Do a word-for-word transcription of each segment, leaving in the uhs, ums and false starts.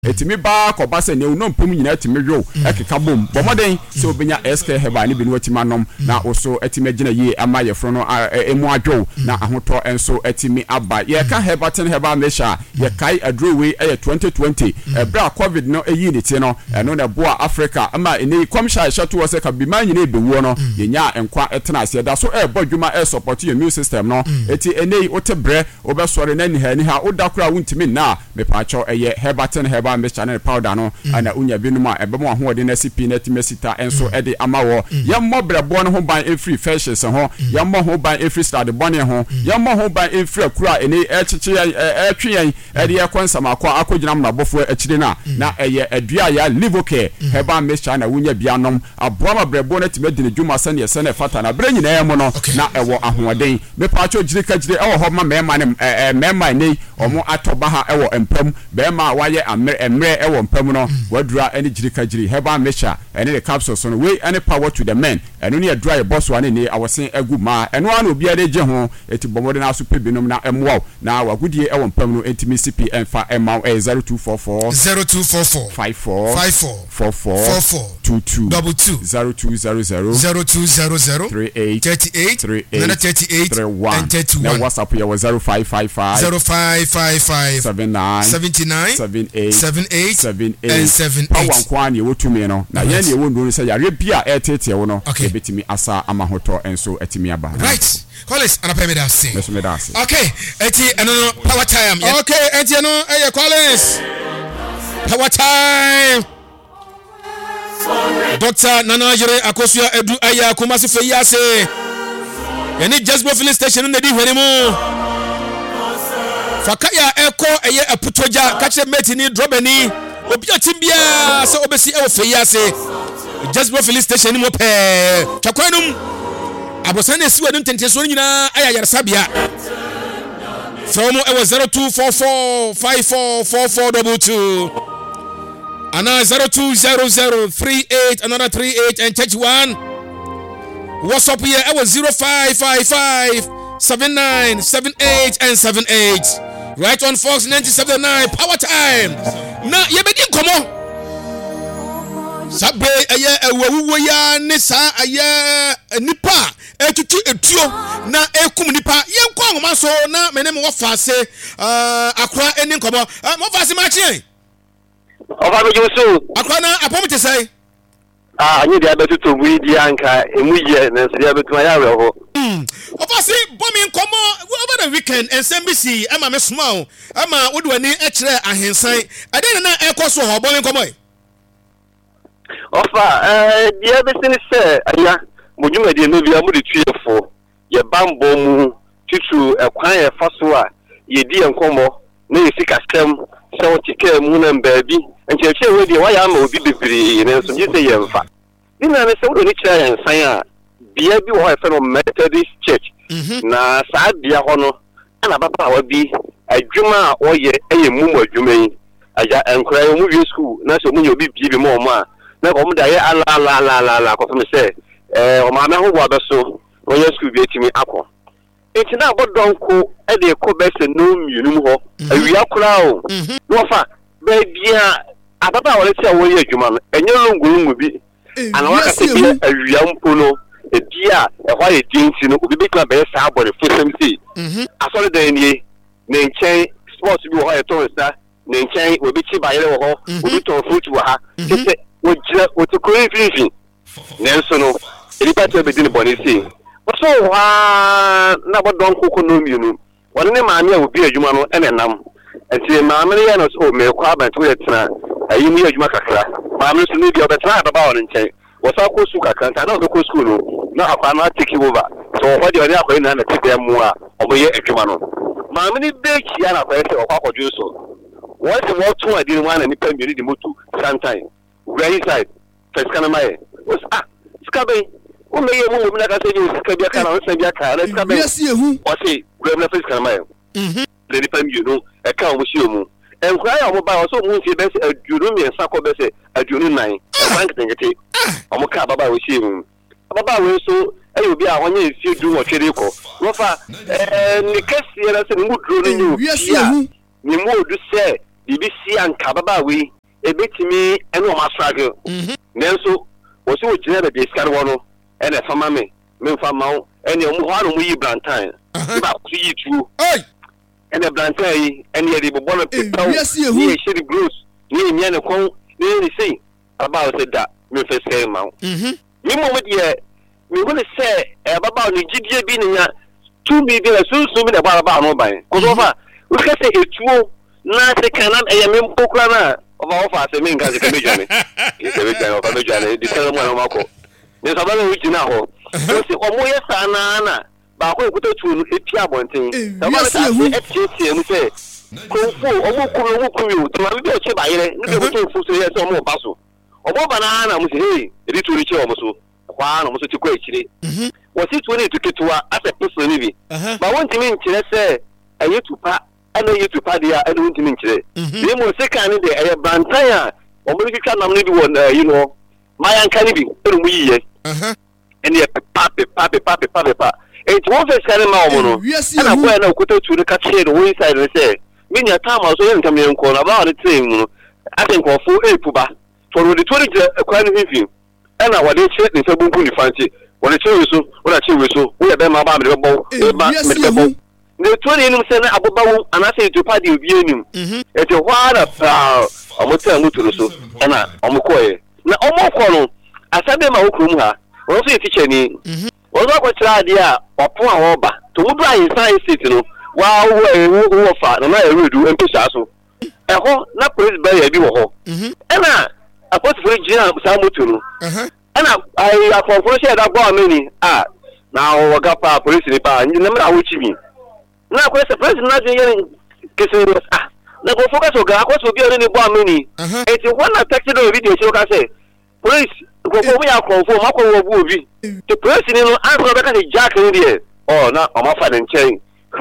etimi ba ko ba se ne no mpum nyina etimi hwo ekeka bom bomoden se obenya S K Herbal ne bi no etima nom na oso etimi gina yi ama ye fro no emu adwo na ahoto enso etimi aba ye ka Herbal ten Herbal mesha ye kai adrowe eye twenty twenty ebra covid no eyi ne ti no eno na boa Africa ama ene komsha shatu wo se ka bi man nyina ebewu no ye nya enkwa etena ase da so e bodwuma e support your immune system no eti ene otebre obesore na ni ha ni ha odakura wuntimi na me pacho eye Herbal ten Herbal me channel powder no ana unya binum a ebem ahoode na sipi na timesita enso e de amawo yammo brebo no ho ban efree fashions ho yammo ho ban efree start bone ho yammo ho ban efree akura ene echiche etwen e de yakonsam akwa akogina m na bofo akire na na eye adua ya Livocare Herbal mixture na unya bianom aboama brebo na timedi ne dwuma sane sane fata na bre nyina yemo no na ewo ahoɔden me paacho jirika jire ewo ho ma mema ne mema ne omo atoba ha ewo empam bema waye amre emre ewo mpam no wadura ene jirika jiri Herbal mixture ene the capsules no we any power to the men eno ne adura ye boss wane ne awosen agu ma eno an obi ade je ho eti bomode na so pebinom na emwo na wagudie ewo mpam no entimi C P N fa emma zero two four four zero two four four five four five four four four four four two two double two zero two zero zero zero two zero zero three eight thirty eight three eight thirty eight three one and thirty one. Now WhatsApp here was zero five five five zero five five five seven nine seventy nine seven eight seven eight seven eight and seven eight. Power kwani ye wotumi no na ye ne ye wonu se yare bia etete wo no e betimi asa amahoto enso etimi aba. Right. Collins anapa me da say. Meso me da say. Okay, eti eno power time. Yeah. Okay, eti eno eye Collins. Power time. Doctor Nana Jere Akosua Edu Aya Kumasi Feyase. Yani Jasbo filling station no dey hwere mu. Fakaya eko eye aputoja kache meti ni drobeni. Obi otimbia se obesi e Feyase. Jasbo filling station mo pe. Chakwanum. Abosane si wadun tenteso nyina aya yarsabia. From e was zero two four four five four four four two two. Ana zero two zero zero three eight another three eight and thirty-one. What's up here? I was zero five five five seven nine seven eight and seven eight. Right on Fox ninety-seven point nine Power Time. Na ye be din komo. Sabe aye awuwo ya ne sa aye nipa etutu etuo na ekum nipa ye nko ahoma so na mene me wo faase akora eni komo mo faase ma chi. Oba be joso akora na apomite sai ah anyi dia betutu bu di anka emu ye na so dia betu ya reho mm oba si bomi nkomo over the weekend ensembisi ama me small ama wodwani e kire ahensan ade na ekoso ho bomi nkomo e ofa eh dia be sin se aya mojuma de no bia mu de tuefo ye bambo mu tutu ekwan ye faso a ye di enkomo na ye sika stem so tike mu na mbaabi encheche we de wa ya ma obi bebiri ne so gise ye mfa dina ne se wo ni kira ye nsan a bia bi wo efe no Methodist Church na saa bia ho no ana baba wa bi adwuma a oye eye mu mu adwuma yi aja enkura yo mu bi school na so mu obi bi bi mo mo a na ko mu da ye ala ala ala ala ko me se eh o ma me ho bo abeso o ye school bi etimi akọ enti na bodonko e de ko be se no mienu ho awia kura o no fa be bia ababa wole ti awo ye adwuma no enye longulungu bi ana waka se bi awia mpo no e bia e hwa ye dinti no obi be kwa be sa abore fosem si asole dan nie ne nchen sports bi ho ye to sa ne nchen obi chi ba yele ho obi to fruit wa ha se wo jira wo to ko infinity nenso no eri pa te be din bonisi so wa na bodon koko no mienu won ne maame a obi adwuma no ene nam enti maame ne ya no so me kwa ba to yetra ayi ni adwuma kakra maame so no bi obetra baba won nchen wo sa ko su kakra ta na ko school no na akwa na take over so wo de oni akwa na na tebe mu a obo ye adwuma no maame ne be kia na kwa se okwa kodwo so wo se wo tun adi ni wana ni pa mienu di motu sometime very side first kana mai o ah skabe o me ye mu mu na ka se ni skabe aka na o se bi aka na skabe yes yehu o se grab na first kana mai mhm le ni pa mienu e ka o mu si o mu enkwa ya o ba o so mu si be se aduonu mi ensa ko be se aduonu nine e bank tengete o mu ka baba o si mu baba we so e obi a wonye si du mo twere ko no fa eh ni kesi era se mu duro ni ni yes yehu ni mu odu se bibi si anka baba we ebetimi ene o masrage mhm nenso wo se wo gina be skare wo no ene fama me me mfa mawo ene o mu ho anu mu yi brantan ba ku yi tu oi ene brantan yi ene ye de bo no pepa Eh, yes, you. ni shiri gross ni mi ene kon ni ni sei baba o se da me fe skare mawo mhm mi mo we de mi go le se e baba o ni gidie bi ni ya tu bi bi la su su bi na baba no ban ko so fa o ka se etuo na se kana e ya me mpokra na ọba ọfa ase mi nka se ka meja me se meja me ọfa meja me di sele mo na mako ne so ba na wuji na ho so se omo ye sa na na ba ko ekuta tu no eti abonten so ba se eti eti mu se konfu omo ku omo ku wi to ma bi e che ba yire ni be to fu so ye se omo ba so omo ba na na mu se hey edi tu ri che omo so kwa na mo so ti ko ekire mhm wo si tu ne tuketua ase person ni bi ba won ti mi nkire se aye tupa ana yi tupa dia ana won ti mi nkire ni mo se kan ni de aye bantan a omo ni kika nam ni bi won you know mayan kan ni bi eru mu yiye aha ene ye pa pa pa pa pa pa pa e ti won fe skare ma omo no ana ko na okuta tu ni ka che no we side ni se mi nya ta ma so ye ntam ye nko na ba o ni train mu no ate nko fu e puba for the twenty kwa ni fi ana wade che ni se bunku ni fanti wọ́n ti wí so wọ́n ti wí so wọ́n yẹ bẹ́ẹ̀ máa bá mi bọ́ ẹ bá mi bẹ́ bọ́ ní tó ní ẹni sẹ́ni abọ́báwo anáṣẹ́ ètò di òbí ẹni ètò wàhálà paa ọmọ tí a mú tòrò so ẹ̀nà ọmọ kọ́ ẹ̀ na ọmọ kọ́ no asábẹ́ máa wọ́n kúrò mu ha wọ́n sọ yẹ tíṣẹ̀ ni wọ́n sọ akọ̀kyerẹ́ adé a ọ̀pọ̀ àwọn ọba tó wọ́n dúró àyè sáyẹn state no wàá wọ́ wọ́ fa nana ẹ̀rọ ìdú mpẹ́sà so ẹ̀họ́ na police bẹ́ẹ̀ yẹ bi wọ̀ hɔ ẹ̀nà apọ́sifo gyina sáà mọ́tò no ana ai akọfọ se da gwa meni ah na o ga pa police ni pa ni na wo chi mi na ko se police na je yen kese ah na ko focus o ga ko so bi ni gwa meni e ti wona text do video se o ka se police ko ko mi akọfọ ma ko wo bu obi the police ni no answer be ka se jack ni de oh na o ma fa den chen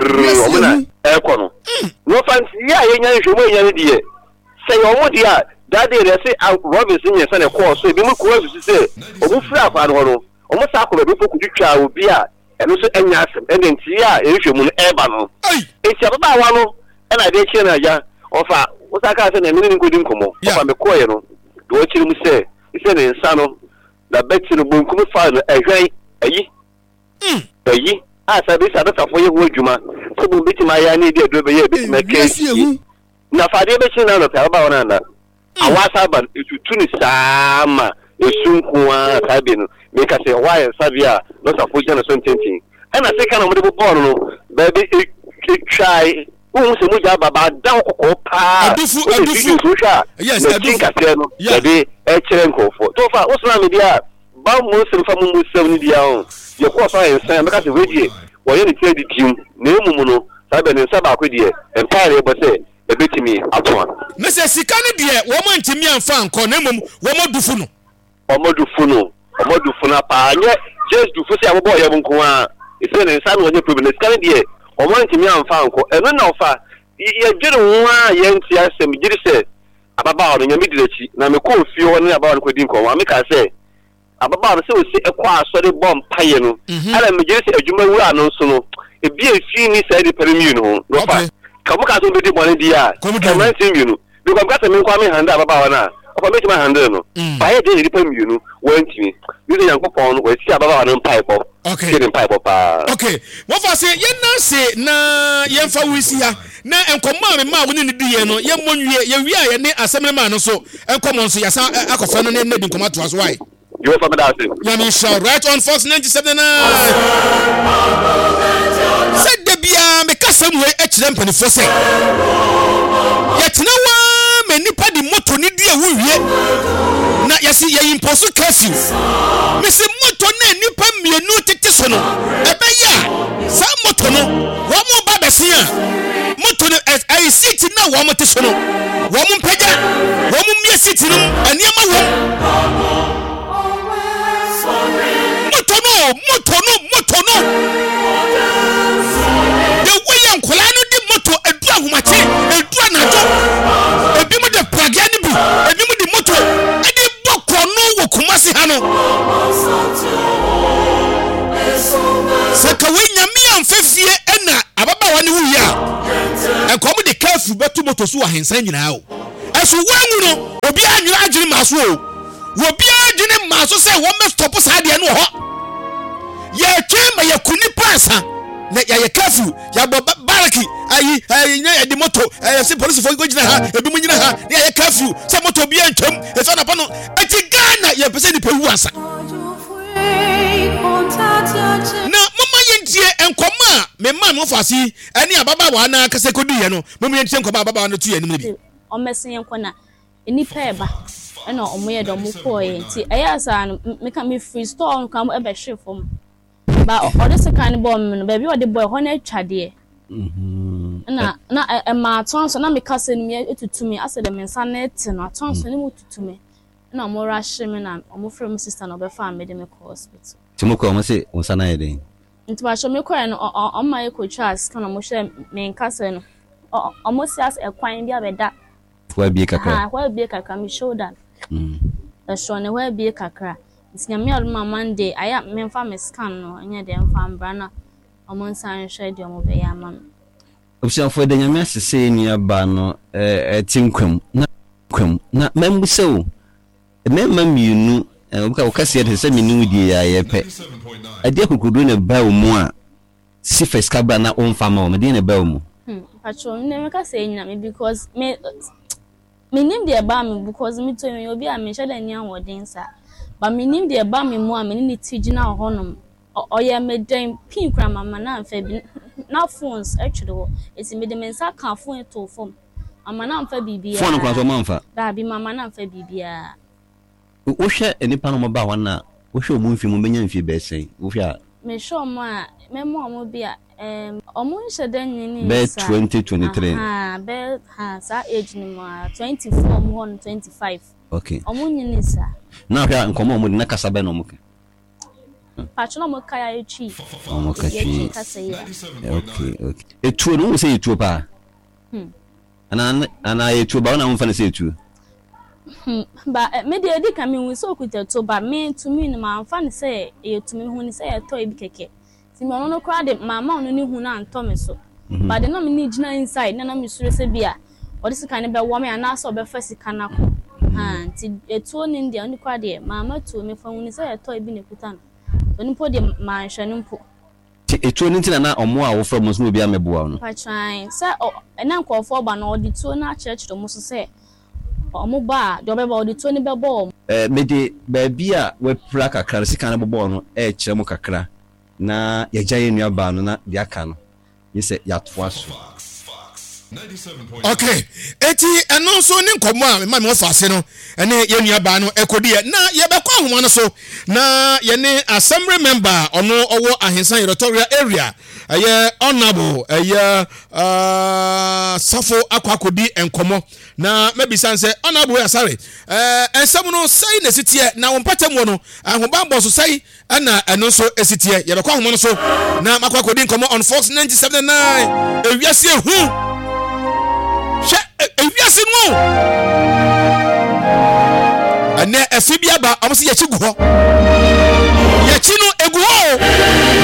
o mo na e ko no no fancy ya ye nya nhwe mo nya ni de se yo mo dia that day they say Robinson yes and a course so be mo ko asu say obu free afa no no omo sa ko be foku twitwa obi a eno so anya asem and then ti a ehwe mu no eba no e ti ababa wa no e na de chi na ja ofa wo sa ka say na me ni nkodi nkomo ofa me ko ye no do chi mu say ise ne nsa no da beti no bonkum fa no ehwan ayi mm ayi a sa be sa da fo ye ho adwuma so bo beti ma ya ni de do be ye beti ma ke na fa de be chi na no pa ba wona na awasa ban etutu ni sama esunkuwa sabe no me ka se why sabia no sa fo jana so ntentin ana se kana mo de bo no baby try won se mo ja baba dan kokko pa adufu adufu yes adufu ka se no baby e kire nkofo to fa usna media ba mo se fa mo mo se ni dia on ye ko fa en san me ka se wedie wo ye ni tie di tim na emu no sabe ne nsa ba ko die empire e bo se ebetimi atwa na se sika ne de wo mo ntimi anfa anko na mum wo mo dufu no omodufu no omodufu na pa nye just dufu se abobo ye bunko a ise ne nsa no onye problem sika ne de o mo ntimi anfa anko eno na ofa ye dwere ho a ye nti asem giri se ababa no nyame direchi na me ko fie wo ne ababa no ko din ko ma me ka se ababa no se o se ekwa asore bom paye no ala me giri se adwuma wura no so no ebi efi ni se de perimi no no fa kamu ka so be di bone dia kaman tin you no because ka se me kwa me handa ababa wana ofa me ti ma handa no ba ye de di perimi you no wantimi you yan popon no we si ababa wana pipe okay get pipe pa okay what for say ye na se na ye mfa wisi ha na enkomma me ma wo ni di ye no ye monwie ye wi a ye ne asemre ma no so enkommo so ya sa akofa no ne di nkoma to aso why you for me that say ya me shout right on Fox ninety-seven point nine said de bia me kasam we e kire mpanifo se ye tena wa me nipa di moto ni di e wuwie na yesi ye imposu curfew me se moto na nipa mienu tete so no e be ya sa moto no wo mo ba bese a moto no ai seat na wo mo te so no wo mo mpaja wo mo mie seat no aniama wo moto no moto no moto no the way ankola no di moto edu ahumache edu anajo ebi mo de pragia ni bi ebi mo di moto e di boko no wo kumasi ha no saka we nyame amfefie ena ababa wani wu ya enko mo de careful betu moto moto so ahensan nyina o eso wangu no obi anwira agire maso o obi agire maso se wo me stop sa de no ho ye twema ye kuni pasa na ya ye kafu ya baraki ayi ayi nya de moto eh se police fo go gina ha ebi mu gina ha na ye kafu se moto bi antwam e fa na pa no ati Ghana ye pese ni pewu asa na mama yentie enkoma me man mo fasi eni ababa wa na kase kodi ye no mama yentie enkoma ababa no tu ye ni bi o mesen enkona eni peba ena o mo ye do mo ko ye nti eyasa no me ka me free store kam e be hwe fom ba o de se kan bo me no ba bi o de boy ho na atwade mhm na na e ma tonso na me kase ni me etutumi ase de me nsa na eti no tonso ni mo tutumi na mo rush me na mo frem sister no be fa me de me ko hospital timoko mo se nsa na ye den nti ba show me ko no o ma ye ko chas kana mo hwe me kase no o mo si as e kwan bi abeda wa bi kakra ha wa bi kakra me shoulder mm e show ne wa bi kakra nti nyame alma Monday aya me mfa me scan no nya de mfa mbra na o mo nsan hwe de mo be ya ma option for de nyame asese ni aba no eh tinkwam na kwam na membuse o memma mienu obuka okase de se minu die ya ye pe ade kokodo na ba o mu a si first kabra na o mfa ma o me de na ba o mu hmm patron ne me ka say nyina me because me me nim de ba me because me to me obi a me hye da ni awodin sa ba me nim de ba me mu a me ni tigina honom oye me den pin kra mama na amfa bi na phones actually wo eti me de me nsa ka phone to phone mama na amfa bibia phone kwa so manfa da bi mama na amfa bibia wo hwe enipa no mo ba wana wo hwe omu mfi mo benya mfi be sen wo hwe a me show mo a me mo mo bia em omu hye da nyini be twenty twenty-three ah be ha sa age ni mo twenty-four mo on twenty-five okay omu nyini sa na hwe nkomo mo na kasa be no mo ka patron mo ka ya echi mo ka chi okay okay etuo no wo se etuo pa hmm ana ana etuo ba na mo fa na se etuo ba me de edi ka me hu so okuta to ba me to me no ma fa ne say e to me hu ni say e to e bi keke ti me ono no kra de mama ono ni hu na anto me so ba de na me ni gina inside na na me sure se bia o de sika ne be wo me ana so be fa sika na ko ha ti etuo ni ndia oni kra de mama to me fa hu ni say e to e bi ne kuta no oni po de ma hwe no po ti etuo ni ntina na omo a wo fra mo so obi ameboa no pa try say na nkofo ba na o de tuo na church do mo so say omo ba do be ba o de tuo ni be bo eh me de ba bia we pra kakra sika na bobo no e kire mo kakra na ya jaye nua ba no na dia ka no yese ya toa so okay eti eno so ni nkomo a ma me ofase no ene ye nua ba no ekodi na ye be kwa ahoma no so na ye ne assembly member ono owo ahensan territorial area aye honorable aye uh safo akwakodi enkomo na mebisa nse honorable asare eh ensam no sai na sitie na wompatam no ahobambo so sai ana eno so esitie ye be kwa ahoma no so na makwakodi enkomo on Fox ninety-seven point nine ewiase hu ewiase no ane efibia ba amsi ye chiguho